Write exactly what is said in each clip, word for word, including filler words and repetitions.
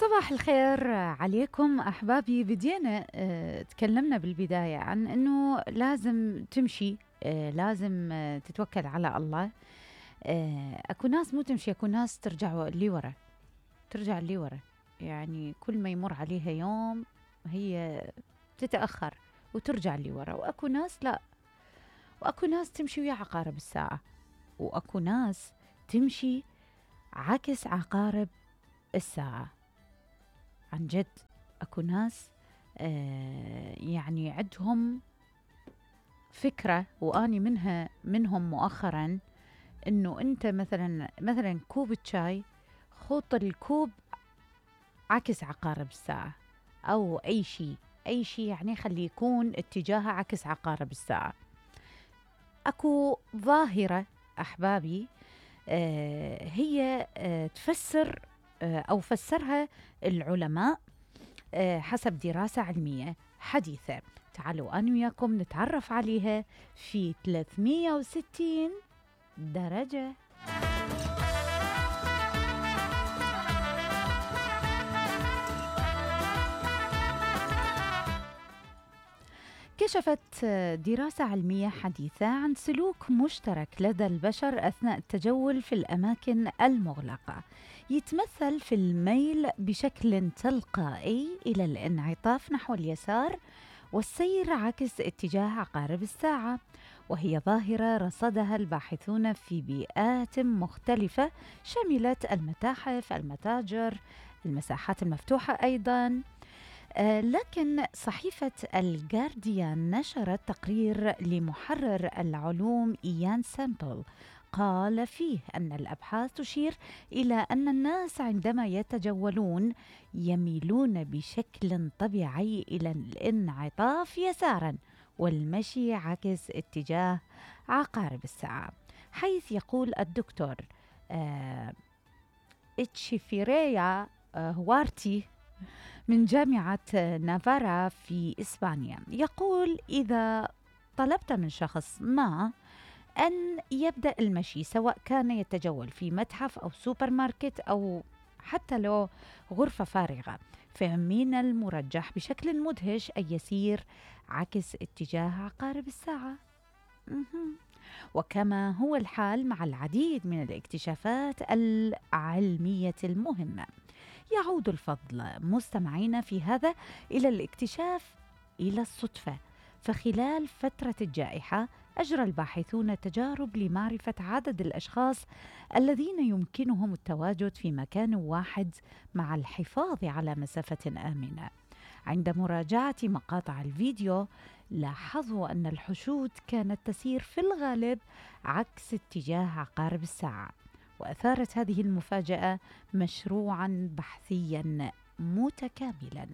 صباح الخير عليكم أحبابي. بدينا آه، تكلمنا بالبداية عن أنه لازم تمشي، آه، لازم آه، تتوكل على الله. آه، أكو ناس مو تمشي، أكو ناس ترجع لي ورا، ترجع لي ورا. يعني كل ما يمر عليها يوم هي تتأخر وترجع لي ورا، وأكو ناس لا، وأكو ناس تمشي ويا عقارب الساعة، وأكو ناس تمشي عكس عقارب الساعة. عن جد اكو ناس آه يعني عندهم فكرة، واني منها منهم مؤخرا، انه انت مثلا مثلا كوب الشاي خط الكوب عكس عقارب الساعة، او اي شيء اي شيء يعني خلي يكون اتجاهه عكس عقارب الساعة. اكو ظاهرة احبابي، آه هي آه تفسر آه او فسرها العلماء آه، حسب دراسة علمية حديثة. تعالوا أنا وياكم نتعرف عليها في ثلاثمية وستين درجة. كشفت دراسة علمية حديثة عن سلوك مشترك لدى البشر أثناء التجول في الأماكن المغلقة، يتمثل في الميل بشكل تلقائي إلى الانعطاف نحو اليسار والسير عكس اتجاه عقارب الساعة. وهي ظاهرة رصدها الباحثون في بيئات مختلفة شملت المتاحف، المتاجر، المساحات المفتوحة أيضاً. آه، لكن صحيفة الجارديان نشرت تقرير لمحرر العلوم إيان سامبل قال فيه أن الأبحاث تشير إلى أن الناس عندما يتجولون يميلون بشكل طبيعي إلى الانعطاف يساراً والمشي عكس اتجاه عقارب الساعة، حيث يقول الدكتور آه إتشيفيريا آه هوارتي من جامعة نافارا في إسبانيا، يقول: إذا طلبت من شخص ما أن يبدأ المشي، سواء كان يتجول في متحف أو سوبر ماركت أو حتى لو غرفة فارغة، فمن المرجح بشكل مدهش أن يسير عكس اتجاه عقارب الساعة. مهم. وكما هو الحال مع العديد من الاكتشافات العلمية المهمة، يعود الفضل مستمعينا في هذا إلى الاكتشاف إلى الصدفة. فخلال فترة الجائحة أجرى الباحثون تجارب لمعرفة عدد الأشخاص الذين يمكنهم التواجد في مكان واحد مع الحفاظ على مسافة آمنة. عند مراجعة مقاطع الفيديو لاحظوا أن الحشود كانت تسير في الغالب عكس اتجاه عقارب الساعة، وأثارت هذه المفاجأة مشروعاً بحثياً متكاملاً.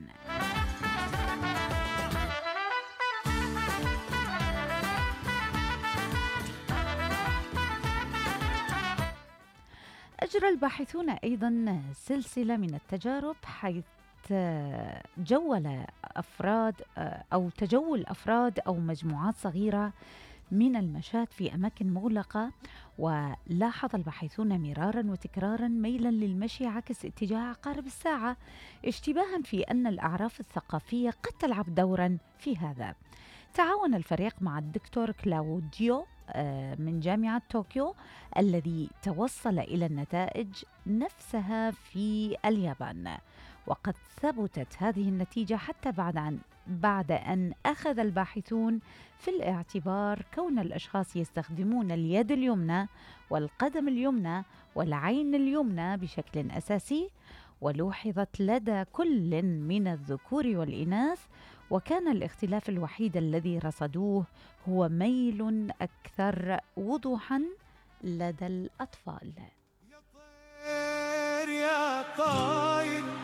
أجرى الباحثون أيضاً سلسلة من التجارب، حيث جول أفراد أو تجول أفراد أو مجموعات صغيرة من المشاة في أماكن مغلقة، ولاحظ الباحثون مرارا وتكرارا ميلا للمشي عكس اتجاه عقارب الساعة، اشتباها في أن الأعراف الثقافية قد تلعب دورا في هذا. تعاون الفريق مع الدكتور كلاوديو من جامعة طوكيو الذي توصل إلى النتائج نفسها في اليابان، وقد ثبتت هذه النتيجة حتى بعد أن بعد أن أخذ الباحثون في الاعتبار كون الأشخاص يستخدمون اليد اليمنى والقدم اليمنى والعين اليمنى بشكل أساسي، ولوحظت لدى كل من الذكور والإناث، وكان الاختلاف الوحيد الذي رصدوه هو ميل أكثر وضوحاً لدى الأطفال. يا طير يا طاير